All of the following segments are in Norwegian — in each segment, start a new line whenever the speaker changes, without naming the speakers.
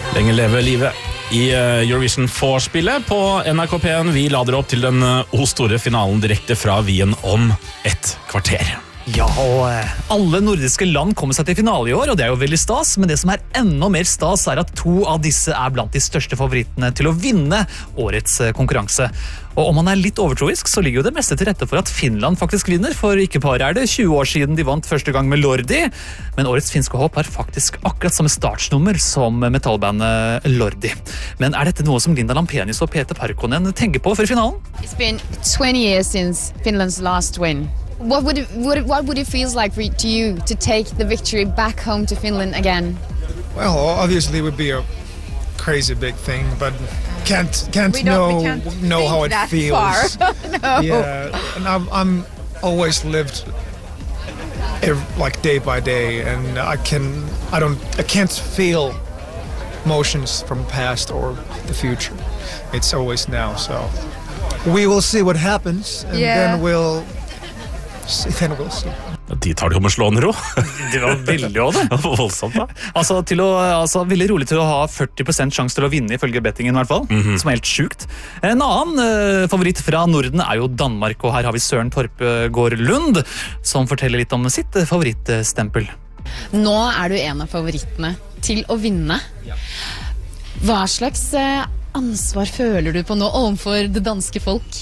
Lenge leve livet i Eurovision Vorspillet på NRK P1. Vi lader opp til den store finalen direkte fra Wien om et kvarter.
Ja, og alle nordiske land kommer seg til finale i år, og det er jo veldig stas, men det som er enda mer stas er at 2 av disse er blant de største favorittene til å vinne årets konkurranse. Og om man er litt overtroisk, så ligger jo det meste til rette for at Finland faktisk vinner, for ikke bare er det 20 år siden de vant første gang med Lordi, men årets finske håp har faktisk akkurat samme startsnummer som metallbandet Lordi. Men er dette noe som Linda Lampenius og Peter Parkkonen tenker på for finalen?
It's been 20 years since Finland's last win. What would it feel like to you to take the victory back home to Finland again?
Well, obviously it would be a crazy big thing, but can't know how it feels.
No.
Yeah, and I'm always lived like day by day, and I can't feel emotions from past or the future. It's always now, so we will see what happens, and then we'll see.
De tar det jo med slående ro.
Det var veldig også det.
Voldsomt da.
Veldig rolig til å ha 40% sjanse til å vinne ifølge bettingen i hvert fall, som er helt sjukt. En annen favoritt fra Norden er jo Danmark, og her har vi Søren Torpegård Lund, som forteller litt om sitt favorittstempel.
Nå er du en av favorittene til å vinne. Hva slags ansvar føler du på nå overfor det danske folk?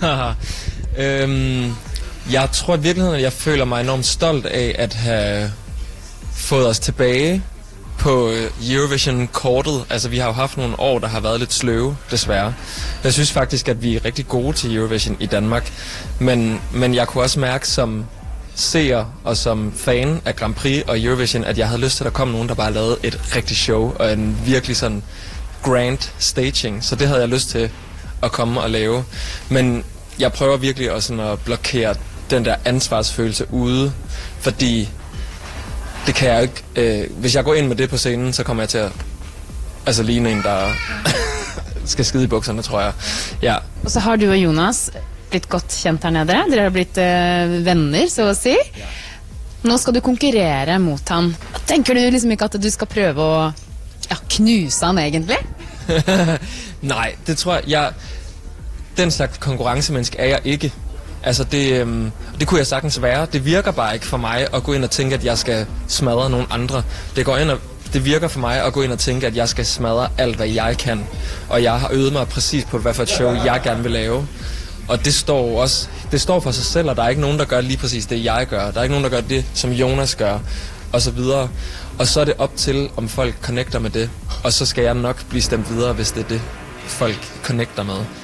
Jeg tror i virkeligheden, at jeg føler mig enormt stolt af at have fået os tilbage på Eurovision-kortet. Altså, vi har jo haft nogle år, der har været lidt sløve, desværre. Jeg synes faktisk, at vi er rigtig gode til Eurovision i Danmark. Men jeg kunne også mærke som seer og som fan af Grand Prix og Eurovision, at jeg havde lyst til, at der kom nogen, der bare lavede et rigtigt show og en virkelig sådan grand staging. Så det havde jeg lyst til at komme og lave. Men jeg prøver virkelig også at blokere den der ansvarsfølelse ude, fordi det kan jeg ikke. Hvis jeg går ind med det på scenen, så kommer jeg til at ligne en, der skal skide i bukserne, tror jeg. Ja. Og
så har du og Jonas blitt godt kjent her nede. Dere har blitt venner, så å si. Nå skal du konkurrere mot han. Tenker du liksom ikke at du skal prøve å knuse han egentlig?
Nej, det tror jeg. Den slags konkurrencemenneske er jeg ikke. Altså det kunne jeg sagtens være. Det virker bare ikke for mig at gå ind og tænke, at jeg skal smadre nogle andre. Det virker for mig at gå ind og tænke, at jeg skal smadre alt, hvad jeg kan. Og jeg har øvet mig præcis på, hvad for et show jeg gerne vil lave. Og det står for sig selv, og der er ikke nogen, der gør lige præcis det, jeg gør. Der er ikke nogen, der gør det, som Jonas gør, og så videre. Og så er det op til, om folk connecter med det. Og så skal jeg nok blive stemt videre, hvis det er det, folk connecter med.